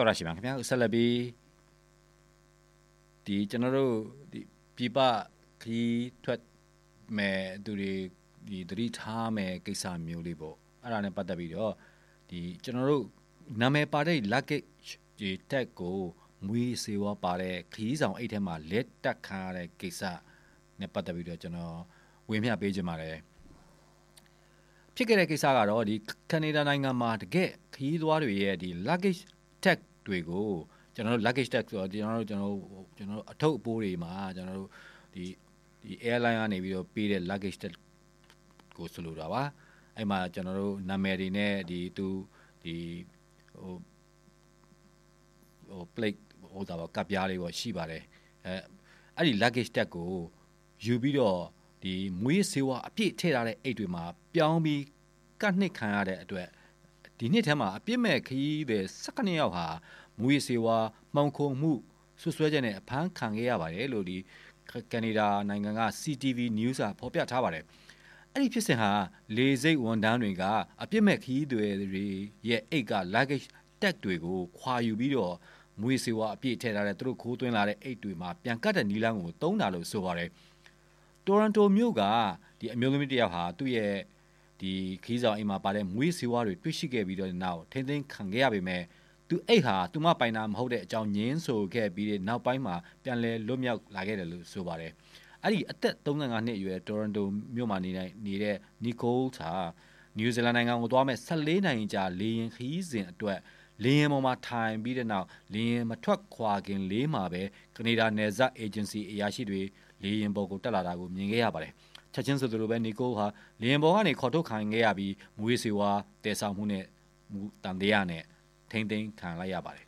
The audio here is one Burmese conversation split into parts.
တော်ရရှိပါခင်ဗျာဆက်လက်ပြီးဒီကျွန်တော်တို့ဒီပြပခီးထွက်မဲ့သူတွေဒီသတိထားမဲ့ကိစ္စမျိုးလေးပေါ့အဲ့ဒါနဲ့ပတ်သက်ပြီးတော့ဒီကျွန်တော်တို့နာမည်ပါတဲ့ luggage ဒီ tag ကိုမွေးစေဝါပါတဲ့ခီးဆောင်အိတ်ထဲမှာလက်တက်ခံရတဲ့ကိစ္စနဲ့ပတ်သက်ပြီးတော့ကျွန်တော်ဝေမျှပေးခြင်းပါတယ်ဖြစ်ခဲ့တဲ့ကိစ္စကတော့ဒီကနေဒါနိုင်ငံမှာတကယ်ခီးသွားတွေရဲ့ဒီ luggage tag တွေကိုကျွန်တော်တို့ luggage tag ဆိုတော့ကျွန်တော်တို့အထုပ်အပိုးတွေမှာကျွန်တော်တို့ဒီ airline ကနေပြီးတော့ပေးတဲ့ luggage tag ကိုဆိုလိုတာပါအဲ့မှာကျွန်တော်တို့နာမည်တွေနဲ့ဒီသူဒီplate ဟိုတာပါကပ်ပြားလေးပေါ့ရှိပါတယ်အဲ့ဒီ luggage tag ကိုယူပြီးတော့ဒီမွေးစေဝါအပြည့်ထည့်ထားတဲ့အိတ်တွေမှာပြောင်းပြီးကတ်နှစ်ခံရတဲ့အတွက်ဒီနှစ်ထဲမှာအပြစ်မဲ့ခရီးတွေ12ယောက်ဟာမွေးစေဝါမှောင်ခိုမှုဆွဆွဲချက်နဲ့အဖမ်းခံခဲ့ရပါတယ်လို့ဒီကနေဒါနိုင်ငံက CTV News ကဖော်ပြထားပါတယ်အဲ့ဒီဖြစ်စဉ်ဟာလေစိတ်ဝန်တန်းတွေကအပြစ်မဲ့ခရီးတွေရဲ့အိတ်က luggage tag တွေကိုခွာယူပြီးတော့မွေးစေဝါအပြည့်ထည့်ထားတဲ့သူတို့ခိုးသွင်းလာတဲ့အိတ်တွေမှာပြန်ကတ်တဲ့နီလန်းကိုသုံးတာလို့ဆိုပါတယ်တိုရန်တိုမြို့ကဒီအမျိုးသမီးတစ်ယောက်ဟာသူ့ရဲ့ဒီခီးဆောင်အိမ်မှာပါတဲ့မွေးစေဝါတွေတွေ့ရှိခဲ့ပြီးတော့နောက်ထိမ့်သိမ်းခံခဲ့ရပေမဲ့သူအိတ်ဟာသူမပိုင်တာမဟုတ်တဲ့အကြောင်းညင်းဆိုခဲ့ပြီးတဲ့နောက်ပိုင်းမှာပြန်လည်လွတ်မြောက်လာခဲ့တယ်လို့ဆိုပါတယ်အဲ့ဒီအသက်35နှစ်အရွယ်တိုရန်တိုမြို့မှာနေတဲ့နီကိုလ်ဟာနယူးဇီလန်နိုင်ငံကိုသွားမဲ့14နိုင်ကြာလေယာဉ်ခီးစဉ်အတွက်လေယာဉ်ပေါ်မှာထိုင်ပြီးတဲ့နောက်လေယာဉ်မထွက်ခွာခင်လေးမှာပဲကနေဒါနယ်စပ်အေဂျင်စီအရာရှိတွေလေယာဉ်ပေါ်ကိုတက်လာတာကိုမြင်ခဲ့ရပါတယ်ချက်ချင်းဆိုသလိုပဲနီကိုဟာလေယာဉ်ပေါ်ကနေခေါ်ထုတ်ခံခဲ့ရပြီးမွေးစေဝါတည်ဆောင်မှုနဲ့တန်တရားနဲ့ထိမ့်သိမ်းခံလိုက်ရပါတယ်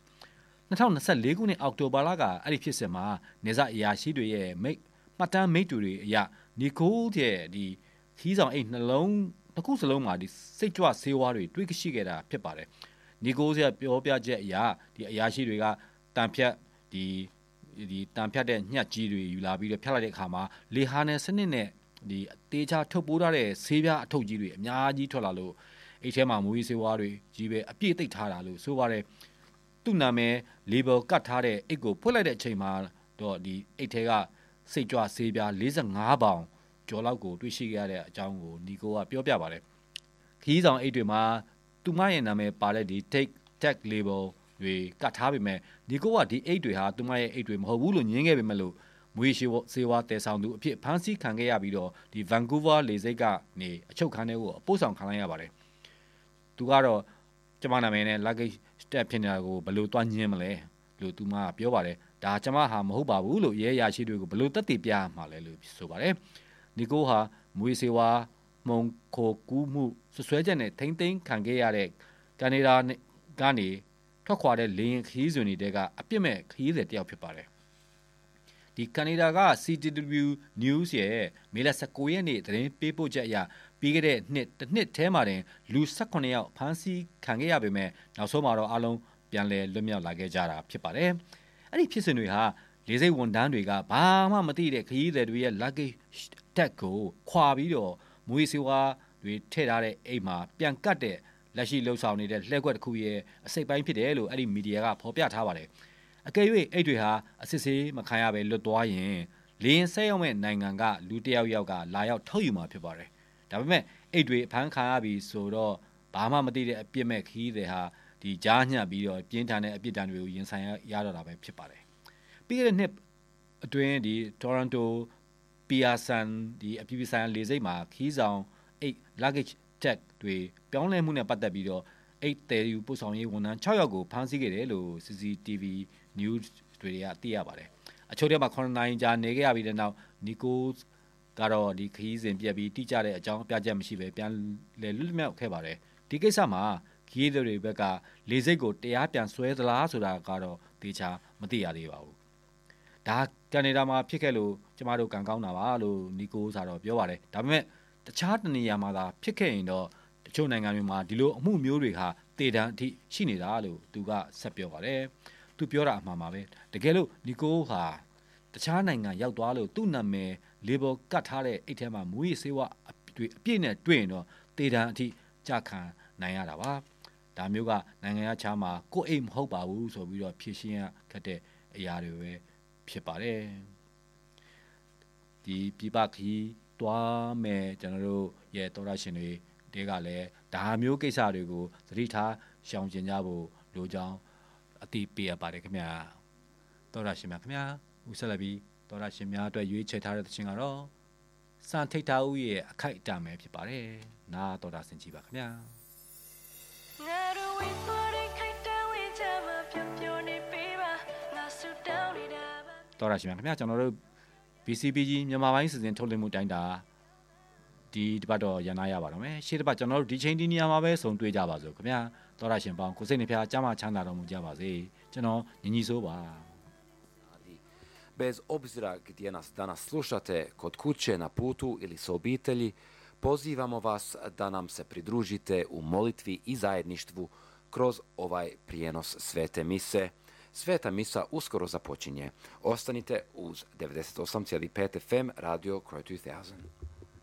2024ခုနှစ်အောက်တိုဘာလကအဲ့ဒီဖြစ်စဉ်မှာနေဇအရာရှိတွေရဲ့မှတ်တမ်းမိတ္တူတွေအရနီကိုရဲ့ဒီခီးဆောင်အိတ်တစ်ခုစလုံးမှာဒီစိတ်ကြွဆေးဝါးတွေတွေ့ရှိခဲ့တာဖြစ်ပါတယ်နီကိုရဲ့ပြောပြချက်အရဒီအရာရှိတွေကတန်ဖြတ်ဒီတန်ဖြတ်တဲ့ညှက်ကြီးတွေယူလာပြီးတော့ဖြတ်လိုက်တဲ့အခါမှာလေဟာနယ်စနစ်နဲ့ဒီအသေးချာထုတ်ပိုးထားတဲ့ဆေးပြားအထုပ်ကြီးတွေအများကြီးထွက်လာလို့အိတ်ထဲမှာမွေးဆေးဝါးတွေကြီးပဲအပြည့်သိပ်ထားတာလို့ဆိုပါတယ်သူ့နာမည် label ကတ်ထားတဲ့အိတ်ကိုဖွင့်လိုက်တဲ့အချိန်မှာတော့ဒီအိတ်ထဲကစိတ်ကြွဆေးပြား45ပေါင်ကျော်လောက်ကိုတွေ့ရှိခဲ့ရတဲ့အကြောင်းကိုနီကိုကပြောပြပါတယ်ခီးဆောင်အိတ်တွေမှာသူမရဲ့နာမည်ပါတဲ့ဒီ tag label တွေကတ်ထားပေမဲ့နီကိုကဒီအိတ်တွေဟာသူမရဲ့အိတ်တွေမဟုတ်ဘူးလို့ညင်းခဲ့ပေမဲ့လို့မွေးစေဝါတည်ဆောင်သူအဖြစ်ဖမ်းဆီးခံခဲ့ရပြီးတော့ဒီ Vancouver လေဆိပ်ကနေအချုပ်ခန်းထဲကိုပို့ဆောင်ခံလိုက်ရပါတယ်သူကတော့ကျမနာမည်နဲ့ luggage tag ဖြစ်နေတာကိုဘယ်လိုတွားညင်းမလဲလို့သူမကပြောပါတယ်ဒါကျမဟာမဟုတ်ပါဘူးလို့ရဲရရှိတွေကိုဘယ်လိုတက်တည်ပြရမှာလဲလို့ဆိုပါတယ်နီကိုဟာမွေးစေဝါမှုံခိုကူးမှုဆွဆွဲချက်နဲ့ထိမ့်သိမ်းခံခဲ့ရတဲ့ကနေဒါကနေထွက်ခွာတဲ့လေယာဉ်ခရီးစဉ်တွေတဲကအပြစ်မဲ့ခရီးသည်တယောက်ဖြစ်ပါတယ်ဒီကနေဒါက CTW News ရဲ့မေလ19ရက်နေ့သတင်းပေးပို့ချက်အရပြီးခဲ့တဲ့တစ်နှစ်ထဲမှာတင်လူ18ယောက်ဖမ်းဆီးခံခဲ့ရပေမဲ့နောက်ဆုံးမှာတော့အလုံးပြန်လည်လွတ်မြောက်လာခဲ့ကြတာဖြစ်ပါတယ်အဲ့ဒီဖြစ်စဉ်တွေဟာလေဆိပ်ဝန်ထမ်းတွေကဘာမှမသိတဲ့ခရီးသည်တွေရဲ့ luggage tag ကိုခွာပြီးတော့မွေးစေဝါတွေထည့်ထားတဲ့အိမ်မှာပြန်ကတ်တဲ့လက်ရှိလှုပ်ဆောင်နေတဲ့လှည့်ကွက်တစ်ခုရဲ့အစိပ်ပိုင်းဖြစ်တယ်လို့အဲ့ဒီမီဒီယာကဖော်ပြထားပါတယ်အကယ်၍အိတ်တွေဟာအစစ်ဆေးမခံရပဲလွတ်သွားရင်လေရင်ဆက်ရောက်မဲ့နိုင်ငံကလူတယောက်ကလာရောက်ထုတ်ယူမှာဖြစ်ပါတယ်ဒါပေမဲ့အိတ်တွေအဖမ်းခံရပြီဆိုတော့ဘာမှမသိတဲ့အပြစ်မဲ့ခီးတွေဟာဒီကြားညှပ်ပြီးတော့ပြင်းထန်တဲ့အပြစ်ဒဏ်တွေကိုရင်ဆိုင်ရတော့တာပဲဖြစ်ပါတယ်ပြီးခဲ့တဲ့နှစ်အတွင်းဒီ Toronto Pearson ဒီအပြည်ပြည်ဆိုင်ရာလေဆိပ်မှာခီးဆောင်အိတ် luggage tag တွေပြောင်းလဲမှုနဲ့ပတ်သက်ပြီးတော့အိတ်တယ်ယူပို့ဆောင်ရေးဝန်ထမ်း6ယောက်ကိုဖမ်းဆီးခဲ့တယ်လို့ CCTV News တွေကသိရပါတယ်အချို့ထဲမှာ9နိုင်ကြာနေခဲ့ရပြီးတဲ့နောက်နီကိုကတော့ဒီခရီးစဉ်ပြက်ပြီးတိကျတဲ့အကြောင်းပြချက်မရှိပဲပြန်လည်လွတ်မြောက်ခဲ့ပါတယ်ဒီကိစ္စမှာခရီးသည်တွေဘက်ကလေဆိပ်ကိုတရားပြန်ဆွဲသလားဆိုတာကတော့သေချာမသိရသေးပါဘူးဒါကနေဒါမှာဖြစ်ခဲ့လို့ကျမတို့ကံကောင်းတာပါလို့နီကိုဆိုတော့ပြောပါတယ်ဒါပေမဲ့တခြားတနေရာမှာသာဖြစ်ခဲ့ရင်တော့တချို့နိုင်ငံတွေမှာဒီလိုအမှုမျိုးတွေဟာတေတံအထိရှိနေတာလို့သူကဆက်ပြောပါတယ်သူပြောတာအမှန်ပါပဲတကယ်လို့နီကိုဟာတခြားနိုင်ငံရောက်သွားလို့သူ့နာမည် label ကတ်ထားတဲ့အိတ်ထဲမှာမူရည်ဆေးဝါးအပြည့်နဲ့တွေ့ရင်တော့တေတံအထိကြာခံနိုင်ရတာပါဒါမျိုးကနိုင်ငံခြားမှာကိုယ့်အိမ်မဟုတ်ပါဘူးဆိုပြီးတော့ဖြည့်ရှင်းရခက်တဲ့အရာတွေပဲဖြစ်ပါတယ်ဒီပြပခီးတွားမယ်ကျွန်တော်တို့ရဲ့သောရရှင်တွေတဲကလည်းဒါမျိုးကိစ္စတွေကိုသတိထားရှောင်ကျဉ်ကြဖို့လိုကြောင်းအတိပေးရပါတယ်ခင်ဗျာသောရရှင်များခင်ဗျာဦးဆက်လက်ပြီးသောရရှင်များအတွက်ရွေးချယ်ထားတဲ့သခြင်းကတော့စံထိတ်ထားဦးရဲ့အခိုက်အတန့်ပဲဖြစ်ပါတယ်နားတော်တာဆင်ကြည့်ပါခင်ဗျာတော်ရရှိမြခင်ဗျာကျွန်တော်တို့ BCBG မြန်မာပိုင်းစီစဉ်ထုတ်လွှင့်မှုတိုင်းတာဒီတစ်ပတ်တော့ရန်နာရပါတော့မယ်ရှေ့တစ်ပတ်ကျွန်တော်တို့ဒီချိန်ဒီနေရာမှာပဲဆုံတွေ့ကြပါစို့ခင်ဗျာတော်ရရှင်ပေါင်းကိုစိတ်နှဖျားကြမ်းမှချမ်းသာတော်မူကြပါစေကျွန်တော်ညီညီဆိုးပါ Bez obzira gdje nas danas slušate, kod kuće, na putu ili s obitelji, pozivamo vas da nam se pridružite u molitvi i zajedništvu kroz ovaj prijenos Svete mise. Sveta misa uskoro započinje. Ostanite uz 98,5 FM Radio Croix 2000.